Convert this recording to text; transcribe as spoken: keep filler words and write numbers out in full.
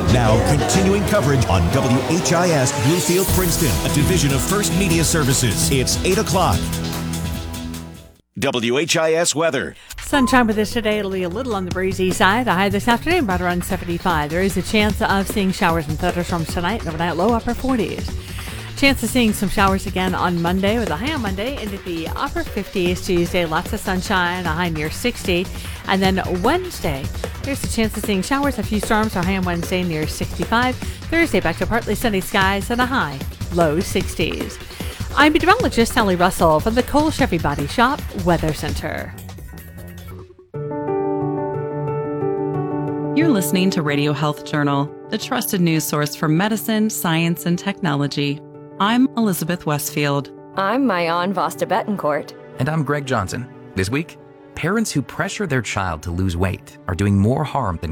Now, continuing coverage on W H I S Bluefield, Princeton, a division of First Media Services. It's eight o'clock. W H I S weather. Sunshine with us today. It'll be a little on the breezy side. The high this afternoon about around seventy-five. There is a chance of seeing showers and thunderstorms tonight. Overnight low upper forties. Chance of seeing some showers again on Monday with a high on Monday into the upper fifties. Tuesday, lots of sunshine, a high near sixty. And then Wednesday, there's a chance of seeing showers, a few storms, a high on Wednesday near sixty-five. Thursday, back to partly sunny skies and a high low sixties. I'm meteorologist Sally Russell from the Cole Chevy Body Shop Weather Center. You're listening to Radio Health Journal, the trusted news source for medicine, science, and technology. I'm Elizabeth Westfield. I'm Mayan Vasta Betancourt. And I'm Greg Johnson. This week, parents who pressure their child to lose weight are doing more harm than